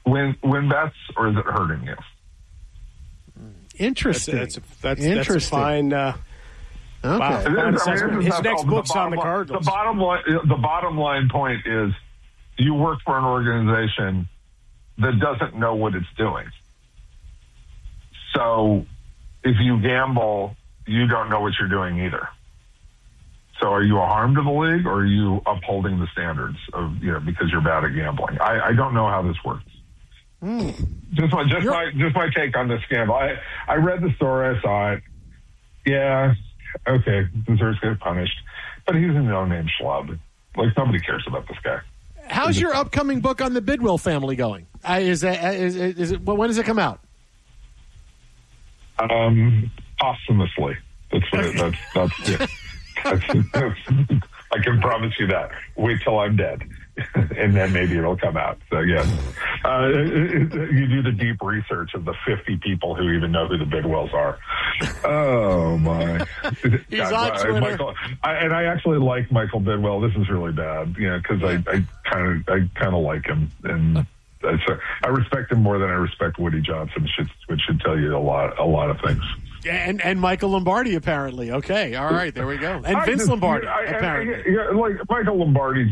win bets, or is it hurting you? Interesting. That's a fine. Okay. Wow. His next book's on the Cardinals. The bottom line point is you work for an organization that doesn't know what it's doing. So if you gamble, you don't know what you're doing either. So are you a harm to the league, or are you upholding the standards of, because you're bad at gambling? I don't know how this works. Just my take on this scandal. I read the story, I saw it. Yeah, okay, deserves to get punished, but he's a no-name schlub. Like, nobody cares about this guy. How's your upcoming book on the Bidwell family going? Is it? When does it come out? Posthumously. That's it. I can promise you that. Wait till I'm dead, and then maybe it'll come out. So, yes. You do the deep research of the 50 people who even know who the Bidwells are. Oh, my. He's on Twitter. I actually like Michael Bidwell. This is really bad, because I kind of like him. And I respect him more than I respect Woody Johnson, which should tell you a lot of things. And Michael Lombardi, apparently. Okay, all right, there we go. And Vince Lombardi, apparently. Like Michael Lombardi,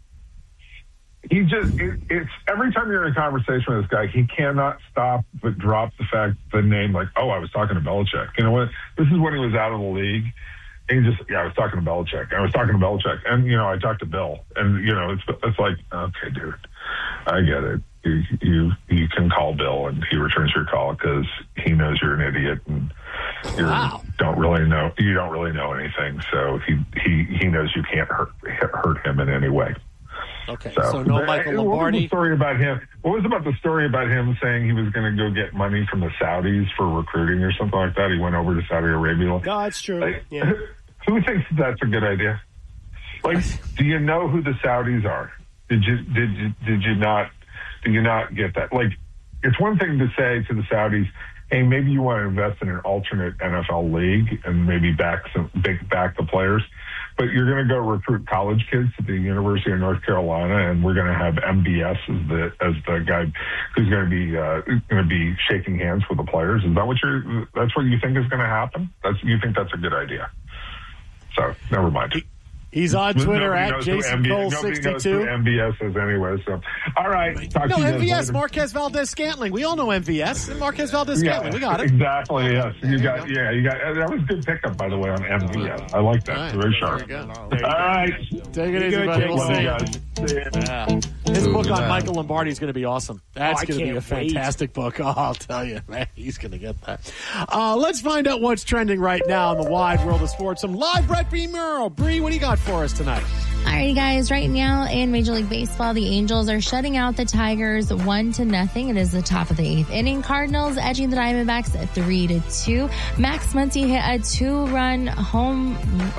it's every time you're in a conversation with this guy, he cannot stop but drop the name, like, oh, I was talking to Belichick. You know what? This is when he was out of the league. And I was talking to Belichick. And, I talked to Bill. And, it's like, okay, dude, I get it. You can call Bill, and he returns your call because he knows you're an idiot and you don't really know anything. So he knows you can't hurt him in any way. Okay, so no Michael Lombardi. What was about the story about him saying he was going to go get money from the Saudis for recruiting or something like that? He went over to Saudi Arabia. No, that's true. Yeah. Who thinks that's a good idea? Like, do you know who the Saudis are? Did you not get that? Like, it's one thing to say to the Saudis, hey, maybe you want to invest in an alternate NFL league and maybe back the players, but you're going to go recruit college kids to the University of North Carolina, and we're going to have MBS as the guy who's going to be shaking hands with the players. Is that that's what you think is going to happen? You think that's a good idea? So never mind. He's on Twitter at Nobody Jason Cole knows 62. who MVS is anyway. So, all right. MVS, Marquez Valdez-Scantling. We all know MVS and Marquez Valdez-Scantling. We got it. Exactly. Yes. You got. That was a good pickup, by the way, on MVS. I like that. Right, very sharp. All right. Take it easy, buddy. We'll see you. Yeah. His book on Michael Lombardi is going to be awesome. That's going to be a fantastic book. Oh, I'll tell you, man, he's going to get that. Let's find out what's trending right now in the wide world of sports. Some live Brett B. Murrow. Bree, what do you got for us tonight? Alrighty, guys. Right now in Major League Baseball, the Angels are shutting out the Tigers 1-0. It is the top of the 8th inning. Cardinals edging the Diamondbacks 3-2. Max Muncy hit a two-run home.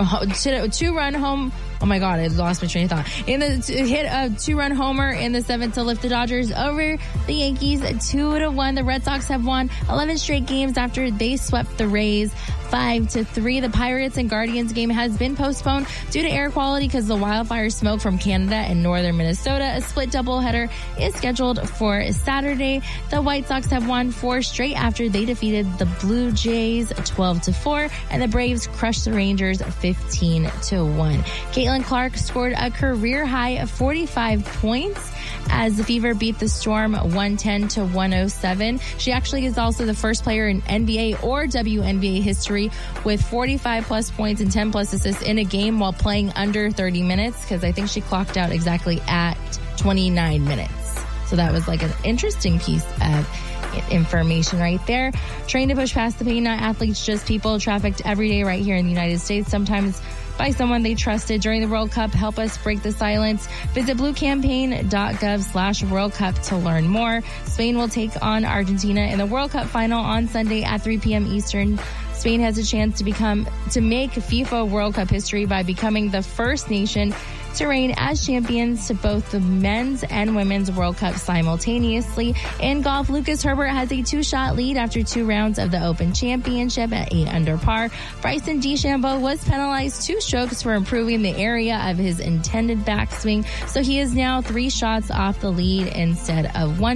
Oh my God, I lost my train of thought. Hit a two-run homer in the 7th to lift the Dodgers over the Yankees 2-1. The Red Sox have won 11 straight games after they swept the Rays 5-3. The Pirates and Guardians game has been postponed due to air quality because of the wildfire smoke from Canada and northern Minnesota. A split doubleheader is scheduled for Saturday. The White Sox have won 4 straight after they defeated the Blue Jays 12-4, and the Braves crushed the Rangers 15-1. Caitlin Clark scored a career-high of 45 points as the Fever beat the Storm 110-107. She actually is also the first player in NBA or WNBA history with 45-plus points and 10-plus assists in a game while playing under 30 minutes, because I think she clocked out exactly at 29 minutes. So that was like an interesting piece of information right there. Trained to push past the pain, not athletes, just people, trafficked every day right here in the United States, sometimes by someone they trusted during the World Cup. Help us break the silence. Visit bluecampaign.gov/World Cup to learn more. Spain will take on Argentina in the World Cup final on Sunday at 3 p.m. Eastern. Spain has a chance to make FIFA World Cup history by becoming the first nation to reign as champions to both the men's and women's World Cup simultaneously. In golf, Lucas Herbert has a 2-shot lead after 2 rounds of the Open Championship at 8 under par. Bryson DeChambeau was penalized 2 strokes for improving the area of his intended backswing, so he is now 3 shots off the lead instead of 1.